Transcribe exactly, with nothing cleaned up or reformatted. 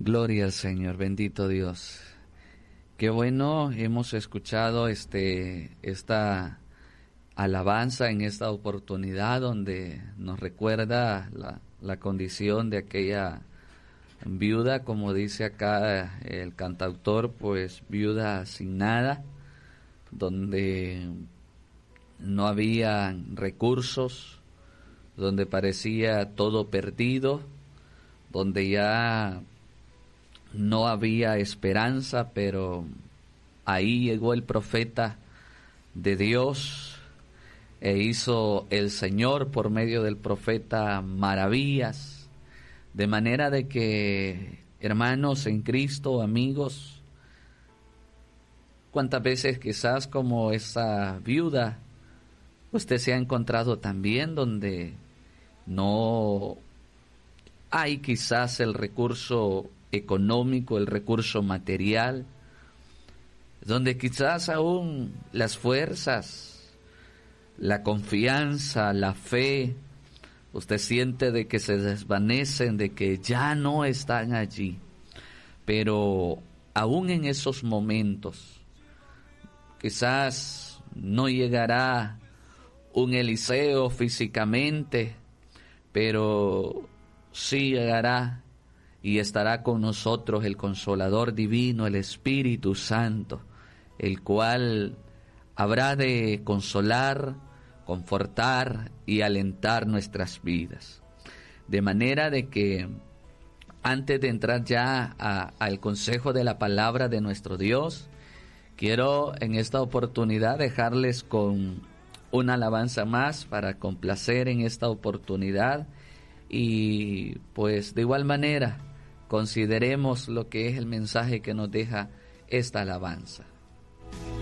Gloria al Señor, bendito Dios. Qué bueno, hemos escuchado este esta alabanza en esta oportunidad donde nos recuerda la, la condición de aquella viuda, como dice acá el cantautor, pues viuda sin nada, donde no había recursos, donde parecía todo perdido, donde ya no había esperanza, pero ahí llegó el profeta de Dios e hizo el Señor por medio del profeta maravillas, de manera de que, hermanos en Cristo, amigos, cuántas veces quizás como esa viuda usted se ha encontrado también donde no hay quizás el recurso económico, el recurso material, donde quizás aún las fuerzas, la confianza, la fe, usted siente de que se desvanecen, de que ya no están allí. Pero aún en esos momentos, quizás no llegará un Eliseo físicamente, pero sí llegará y estará con nosotros el Consolador Divino, el Espíritu Santo, el cual habrá de consolar, confortar y alentar nuestras vidas. De manera de que antes de entrar ya a, al consejo de la palabra de nuestro Dios, quiero en esta oportunidad dejarles con una alabanza más para complacer en esta oportunidad y pues de igual manera consideremos lo que es el mensaje que nos deja esta alabanza.